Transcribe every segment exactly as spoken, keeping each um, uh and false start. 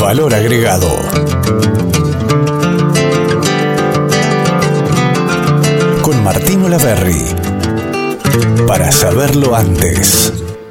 Valor agregado. Con Martín Olaverri. Para saberlo antes.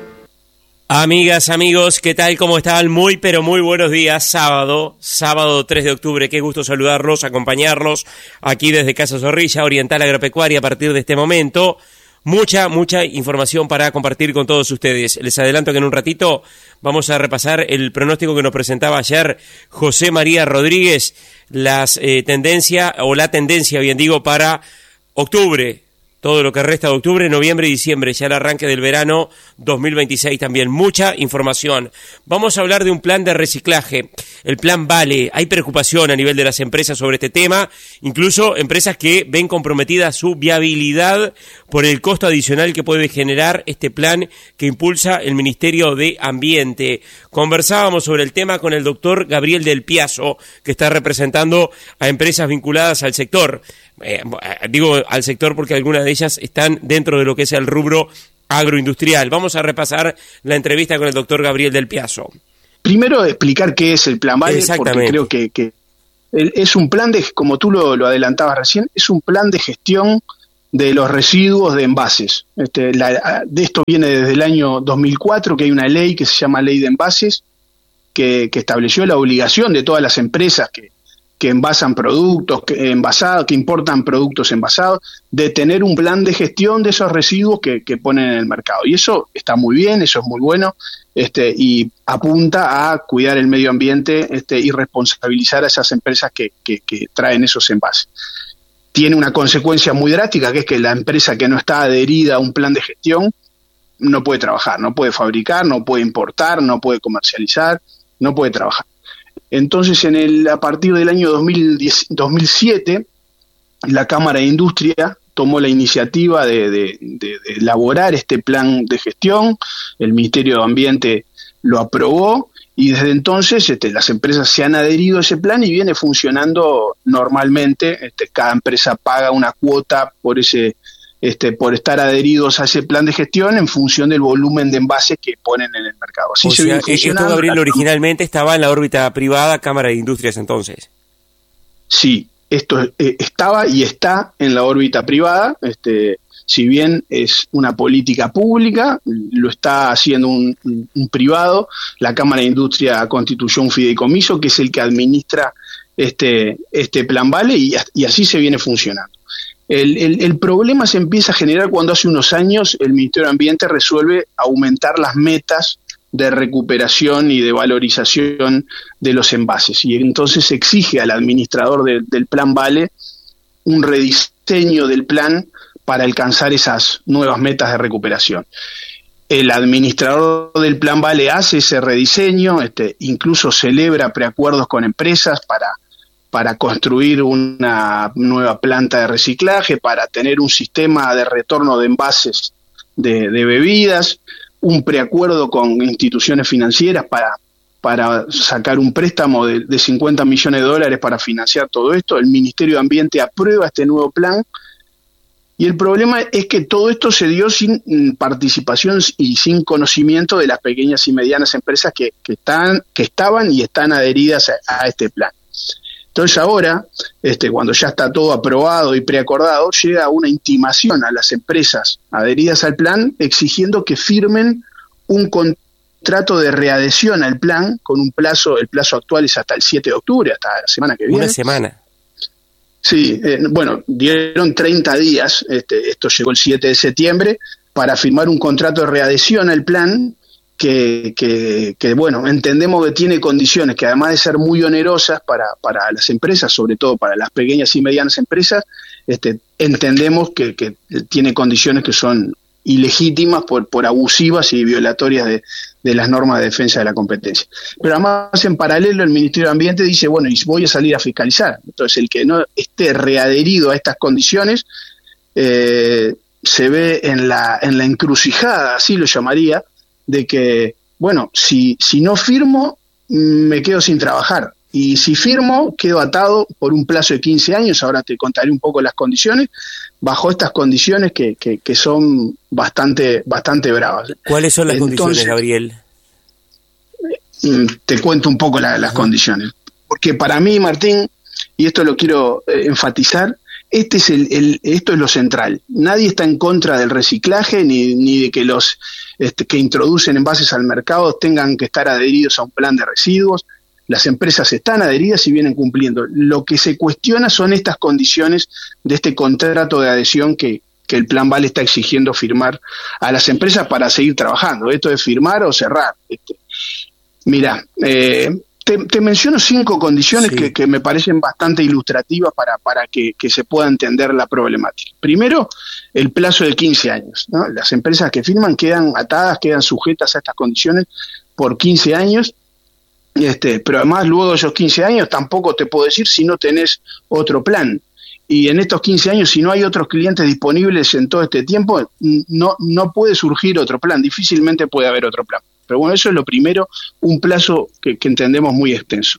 Amigas, amigos, ¿qué tal? ¿Cómo están? Muy, pero muy buenos días. Sábado, sábado tres de octubre. Qué gusto saludarlos, acompañarlos aquí desde Casa Zorrilla, Oriental Agropecuaria, a partir de este momento. Mucha, mucha información para compartir con todos ustedes. Les adelanto que en un ratito vamos a repasar el pronóstico que nos presentaba ayer José María Rodríguez, las eh, tendencia, o la tendencia, bien digo, para octubre. Todo lo que resta de octubre, noviembre y diciembre, ya el arranque del verano dos mil veintiséis también. Mucha información. Vamos a hablar de un plan de reciclaje, el plan Vale. Hay preocupación a nivel de las empresas sobre este tema, incluso empresas que ven comprometida su viabilidad por el costo adicional que puede generar este plan que impulsa el Ministerio de Ambiente. Conversábamos sobre el tema con el doctor Gabriel Del Piazo, que está representando a empresas vinculadas al sector. Eh, digo al sector porque algunas de ellas están dentro de lo que es el rubro agroindustrial. Vamos a repasar la entrevista con el doctor Gabriel Del Piazo. Primero explicar qué es el plan Vale, porque creo que, que es un plan de, como tú lo, lo adelantabas recién, es un plan de gestión de los residuos de envases. Este, la, de esto viene desde el año dos mil cuatro, que hay una ley que se llama Ley de Envases, que, que estableció la obligación de todas las empresas que que envasan productos, que envasados, que importan productos envasados, de tener un plan de gestión de esos residuos que, que ponen en el mercado. Y eso está muy bien, eso es muy bueno, este, y apunta a cuidar el medio ambiente este, y responsabilizar a esas empresas que, que, que traen esos envases. Tiene una consecuencia muy drástica, que es que la empresa que no está adherida a un plan de gestión no puede trabajar, no puede fabricar, no puede importar, no puede comercializar, no puede trabajar. Entonces, en el, a partir del año dos mil diez, dos mil siete, la Cámara de Industria tomó la iniciativa de, de, de, de elaborar este plan de gestión, el Ministerio de Ambiente lo aprobó y desde entonces este, las empresas se han adherido a ese plan y viene funcionando normalmente. Este, cada empresa paga una cuota por ese Este, por estar adheridos a ese plan de gestión en función del volumen de envases que ponen en el mercado. Así o se sea, viene funcionando. Esto, Gabriel, originalmente estaba en la órbita privada, Cámara de Industrias, entonces. Sí, esto eh, estaba y está en la órbita privada. Este, si bien es una política pública, lo está haciendo un, un, un privado. La Cámara de Industria constituyó un fideicomiso que es el que administra este, este plan Vale y, y así se viene funcionando. El, el, el problema se empieza a generar cuando hace unos años el Ministerio de Ambiente resuelve aumentar las metas de recuperación y de valorización de los envases. Y entonces exige al administrador de, del plan Vale un rediseño del plan para alcanzar esas nuevas metas de recuperación. El administrador del plan Vale hace ese rediseño, este, incluso celebra preacuerdos con empresas para para construir una nueva planta de reciclaje, para tener un sistema de retorno de envases de, de bebidas, un preacuerdo con instituciones financieras para, para sacar un préstamo de, de cincuenta millones de dólares para financiar todo esto. El Ministerio de Ambiente aprueba este nuevo plan y el problema es que todo esto se dio sin participación y sin conocimiento de las pequeñas y medianas empresas que, que, están, que estaban y están adheridas a, a este plan. Entonces ahora, este, cuando ya está todo aprobado y preacordado, llega una intimación a las empresas adheridas al plan exigiendo que firmen un contrato de readhesión al plan con un plazo, el plazo actual es hasta el siete de octubre, hasta la semana que viene. Una semana. Sí, eh, bueno, dieron treinta días, este, esto llegó el siete de septiembre, para firmar un contrato de readhesión al plan Que, que, que, bueno, entendemos que tiene condiciones que además de ser muy onerosas para, para las empresas, sobre todo para las pequeñas y medianas empresas, este, entendemos que, que tiene condiciones que son ilegítimas por, por abusivas y violatorias de, de las normas de defensa de la competencia. Pero además, en paralelo, el Ministerio de Ambiente dice, bueno, y voy a salir a fiscalizar. Entonces, el que no esté readherido a estas condiciones eh, se ve en la, en la encrucijada, así lo llamaría, de que, bueno, si, si no firmo, me quedo sin trabajar. Y si firmo, quedo atado por un plazo de quince años, ahora te contaré un poco las condiciones, bajo estas condiciones que, que, que son bastante, bastante bravas. ¿Cuáles son las Entonces, condiciones, Gabriel? te cuento un poco la, las uh-huh. condiciones. Porque para mí, Martín, y esto lo quiero eh, enfatizar, este es el, el, esto es lo central. Nadie está en contra del reciclaje ni, ni de que los este, que introducen envases al mercado tengan que estar adheridos a un plan de residuos. Las empresas están adheridas y vienen cumpliendo. Lo que se cuestiona son estas condiciones de este contrato de adhesión que, que el Plan Vale está exigiendo firmar a las empresas para seguir trabajando. Esto es firmar o cerrar. Este. Mira, eh, Te, te menciono cinco condiciones sí. que, que me parecen bastante ilustrativas para, para que, que se pueda entender la problemática. Primero, el plazo de quince años, ¿no? Las empresas que firman quedan atadas, quedan sujetas a estas condiciones por quince años, este, pero además luego de esos quince años tampoco te puedo decir si no tenés otro plan. Y en estos quince años, si no hay otros clientes disponibles en todo este tiempo, no, no puede surgir otro plan, difícilmente puede haber otro plan. Pero bueno, eso es lo primero, un plazo que, que entendemos muy extenso.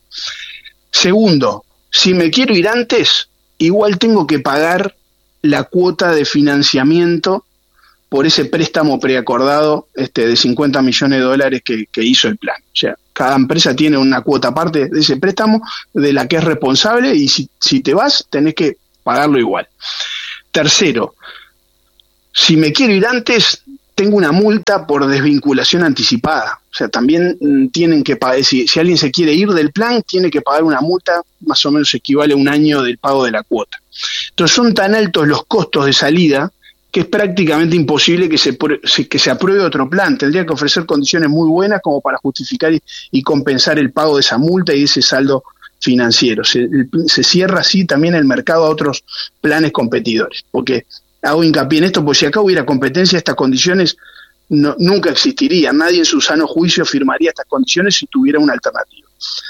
Segundo, si me quiero ir antes, igual tengo que pagar la cuota de financiamiento por ese préstamo preacordado este, de cincuenta millones de dólares que, que hizo el plan. O sea, cada empresa tiene una cuota aparte de ese préstamo de la que es responsable y si, si te vas, tenés que pagarlo igual. Tercero, si me quiero ir antes, tengo una multa por desvinculación anticipada. O sea, también mm, tienen que pagar, si, si alguien se quiere ir del plan, tiene que pagar una multa, más o menos equivale a un año del pago de la cuota. Entonces son tan altos los costos de salida que es prácticamente imposible que se, que se apruebe otro plan. Tendría que ofrecer condiciones muy buenas como para justificar y, y compensar el pago de esa multa y ese saldo financiero. Se, se cierra así también el mercado a otros planes competidores, porque hago hincapié en esto, porque si acá hubiera competencia, estas condiciones no, nunca existirían. Nadie en su sano juicio firmaría estas condiciones si tuviera una alternativa.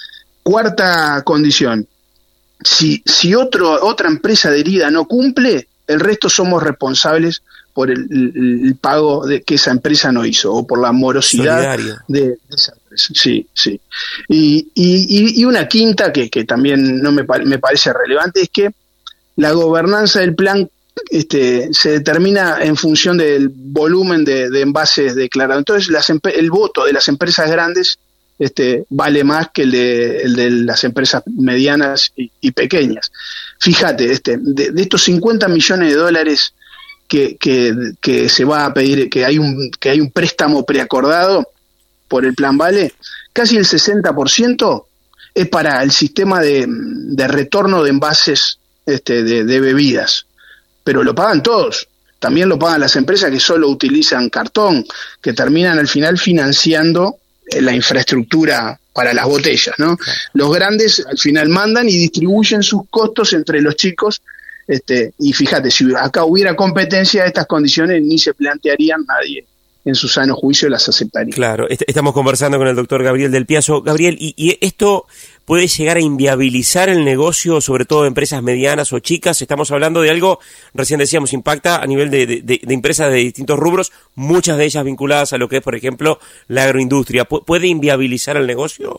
Cuarta condición, si, si otro, otra empresa adherida no cumple, el resto somos responsables por el, el, el pago de que esa empresa no hizo, o por la morosidad de, de esa empresa. Sí, sí. Y, y, y una quinta, que, que también no me, me parece relevante, es que la gobernanza del plan Este, se determina en función del volumen de, de envases declarados. Entonces las, el voto de las empresas grandes este, vale más que el de, el de las empresas medianas y, y pequeñas. Fíjate, este, de, de estos cincuenta millones de dólares que, que, que se va a pedir, que hay un, que hay un préstamo preacordado por el Plan Vale, casi el sesenta por ciento es para el sistema de, de retorno de envases este, de, de bebidas. Pero lo pagan todos, también lo pagan las empresas que solo utilizan cartón, que terminan al final financiando la infraestructura para las botellas, ¿no? Los grandes al final mandan y distribuyen sus costos entre los chicos, este, y fíjate, si acá hubiera competencia, estas condiciones ni se plantearían, nadie en su sano juicio las aceptaría. Claro, est- estamos conversando con el doctor Gabriel Del Piazo. Gabriel, ¿y, y esto puede llegar a inviabilizar el negocio, sobre todo de empresas medianas o chicas? Estamos hablando de algo, recién decíamos, impacta a nivel de, de, de empresas de distintos rubros, muchas de ellas vinculadas a lo que es, por ejemplo, la agroindustria. ¿Pu- ¿Puede inviabilizar el negocio?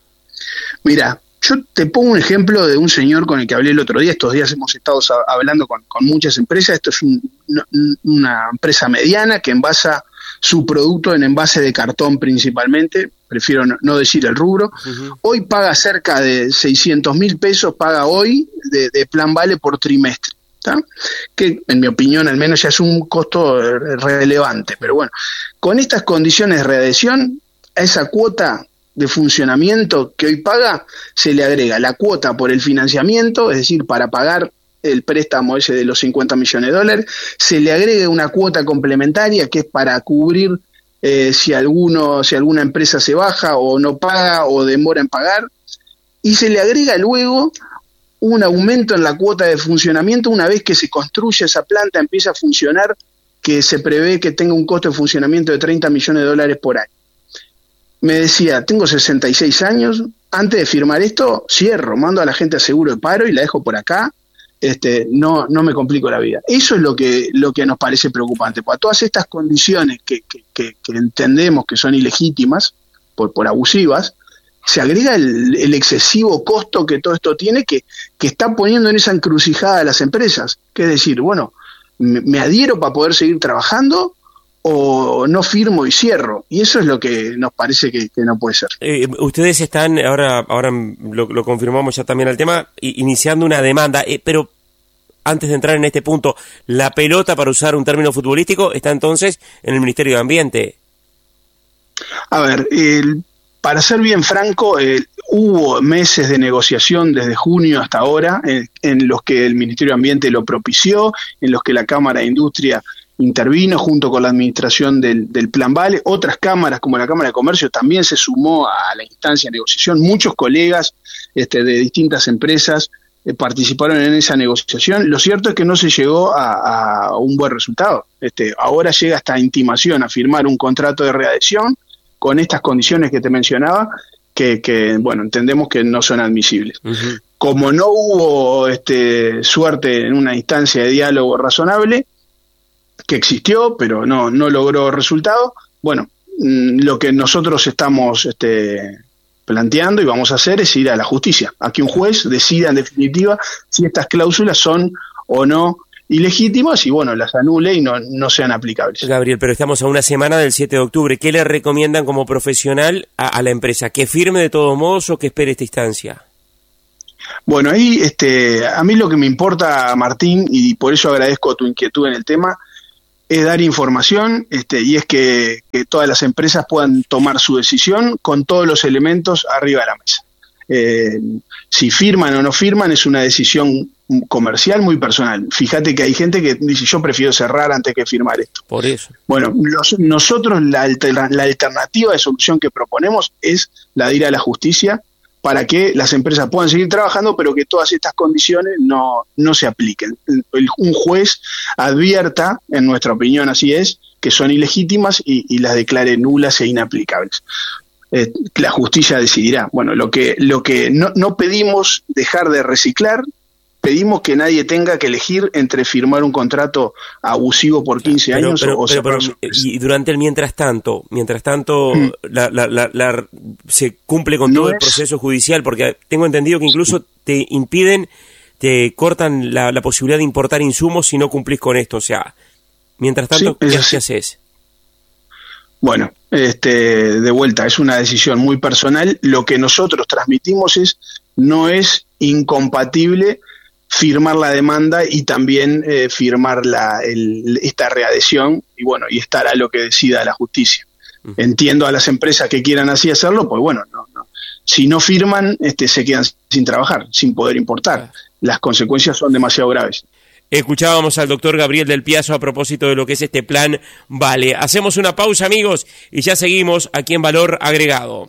Mira, yo te pongo un ejemplo de un señor con el que hablé el otro día. Estos días hemos estado hablando con, con muchas empresas. Esto es un, una, una empresa mediana que envasa su producto en envase de cartón principalmente, prefiero no, no decir el rubro. Uh-huh. Hoy paga cerca de seiscientos mil pesos, paga hoy de, de Plan Vale por trimestre, ¿tá? Que en mi opinión al menos ya es un costo relevante, pero bueno, con estas condiciones de readhesión, a esa cuota de funcionamiento que hoy paga, se le agrega la cuota por el financiamiento, es decir, para pagar el préstamo ese de los cincuenta millones de dólares, se le agrega una cuota complementaria que es para cubrir eh, si alguno, si alguna empresa se baja o no paga o demora en pagar, y se le agrega luego un aumento en la cuota de funcionamiento una vez que se construye esa planta, empieza a funcionar, que se prevé que tenga un costo de funcionamiento de treinta millones de dólares por año. Me decía, tengo sesenta y seis años, antes de firmar esto, cierro, mando a la gente a seguro de paro y la dejo por acá. Este, no, no me complico la vida. Eso es lo que, lo que nos parece preocupante, porque a todas estas condiciones que, que, que, que entendemos que son ilegítimas, por, por abusivas, se agrega el, el excesivo costo que todo esto tiene, que, que está poniendo en esa encrucijada a las empresas, que es decir, bueno, me, me adhiero para poder seguir trabajando, o no firmo y cierro. Y eso es lo que nos parece que, que no puede ser. Eh, ustedes están, ahora ahora lo, lo confirmamos ya también al tema, iniciando una demanda, eh, pero antes de entrar en este punto, la pelota, para usar un término futbolístico, está entonces en el Ministerio de Ambiente. A ver, el... Para ser bien franco, eh, hubo meses de negociación desde junio hasta ahora eh, en los que el Ministerio de Ambiente lo propició, en los que la Cámara de Industria intervino junto con la administración del, del Plan Vale. Otras cámaras, como la Cámara de Comercio, también se sumó a la instancia de negociación. Muchos colegas este, de distintas empresas eh, participaron en esa negociación. Lo cierto es que no se llegó a, a un buen resultado. Este, ahora llega esta intimación a firmar un contrato de readhesión con estas condiciones que te mencionaba, que, que bueno, entendemos que no son admisibles. Uh-huh. Como no hubo este, suerte en una instancia de diálogo razonable, que existió, pero no, no logró resultado, bueno, mmm, lo que nosotros estamos este, planteando y vamos a hacer es ir a la justicia, a que un juez decida en definitiva si estas cláusulas son o no ilegítimas y bueno, las anule y no, no sean aplicables. Gabriel, pero estamos a una semana del siete de octubre. ¿Qué le recomiendan como profesional a, a la empresa? ¿Que firme de todos modos o que espere esta instancia? Bueno, ahí este, a mí lo que me importa, Martín, y por eso agradezco tu inquietud en el tema, es dar información este, y es que, que todas las empresas puedan tomar su decisión con todos los elementos arriba de la mesa. Eh, si firman o no firman es una decisión comercial muy personal. Fíjate que hay gente que dice yo prefiero cerrar antes que firmar esto. Por eso. Bueno, los, nosotros la, alter, la alternativa de solución que proponemos es la de ir a la justicia para que las empresas puedan seguir trabajando, pero que todas estas condiciones no, no se apliquen. El, el, un juez advierta, en nuestra opinión así es, que son ilegítimas y, y las declare nulas e inaplicables. Eh, la justicia decidirá. Bueno, lo que, lo que no, no pedimos dejar de reciclar, pedimos que nadie tenga que elegir entre firmar un contrato abusivo por quince pero, años pero, o pero, pero, pero, y durante el mientras tanto, mientras tanto mm. la, la, la, la, se cumple con no todo es... el proceso judicial, porque tengo entendido que incluso te impiden, te cortan la, la posibilidad de importar insumos si no cumplís con esto. O sea, mientras tanto, sí, ¿qué, ¿qué haces? Bueno, este, de vuelta, es una decisión muy personal. Lo que nosotros transmitimos es, no es incompatible firmar la demanda y también eh, firmar la, el, esta readhesión y bueno, y estar a lo que decida la justicia. Uh-huh. Entiendo a las empresas que quieran así hacerlo, pues bueno, no, no. Si no firman, este, se quedan sin trabajar, sin poder importar. Uh-huh. Las consecuencias son demasiado graves. Escuchábamos al doctor Gabriel Del Piazo a propósito de lo que es este plan Vale. Hacemos una pausa, amigos, y ya seguimos aquí en Valor Agregado.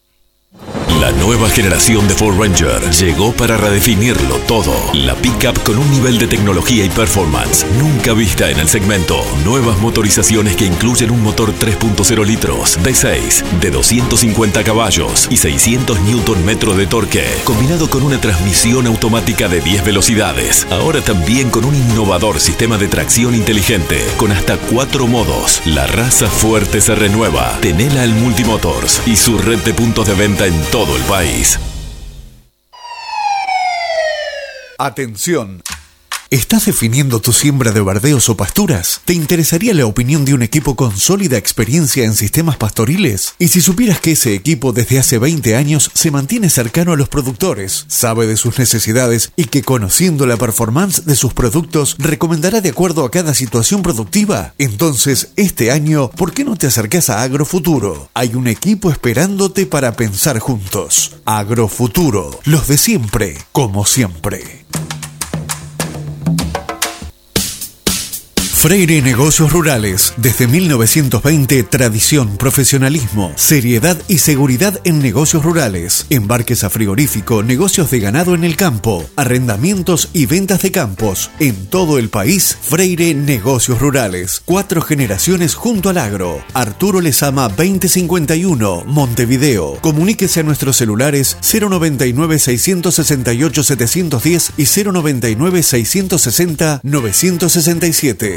La nueva generación de Ford Ranger llegó para redefinirlo todo. La pickup con un nivel de tecnología y performance nunca vista en el segmento. Nuevas motorizaciones que incluyen un motor tres punto cero litros, V seis, de doscientos cincuenta caballos y seiscientos newton metros de torque, combinado con una transmisión automática de diez velocidades. Ahora también con un innovador sistema de tracción inteligente, con hasta cuatro modos. La raza fuerte se renueva. Tenela al Multimotors y su red de puntos de venta en todo el país. Atención. ¿Estás definiendo tu siembra de verdeos o pasturas? ¿Te interesaría la opinión de un equipo con sólida experiencia en sistemas pastoriles? Y si supieras que ese equipo desde hace veinte años se mantiene cercano a los productores, sabe de sus necesidades y que conociendo la performance de sus productos recomendará de acuerdo a cada situación productiva? Entonces, este año, ¿por qué no te acercás a Agrofuturo? Hay un equipo esperándote para pensar juntos. Agrofuturo, los de siempre, como siempre. Freire Negocios Rurales. Desde mil novecientos veinte, tradición, profesionalismo, seriedad y seguridad en negocios rurales. Embarques a frigorífico, negocios de ganado en el campo, arrendamientos y ventas de campos. En todo el país, Freire Negocios Rurales. Cuatro generaciones junto al agro. Arturo Lezama veinte cincuenta y uno, Montevideo. Comuníquese a nuestros celulares cero noventa y nueve, seiscientos sesenta y ocho, setecientos diez y cero noventa y nueve, seiscientos sesenta, novecientos sesenta y siete.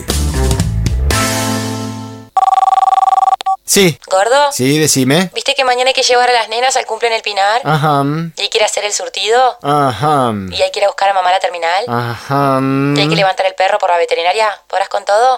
Sí. ¿Gordo? Sí, decime. ¿Viste que mañana hay que llevar a las nenas al cumple en el Pinar? Ajá. ¿Y hay que ir a hacer el surtido? Ajá. ¿Y hay que ir a buscar a mamá a la terminal? Ajá. ¿Y hay que levantar el perro por la veterinaria? ¿Podrás con todo?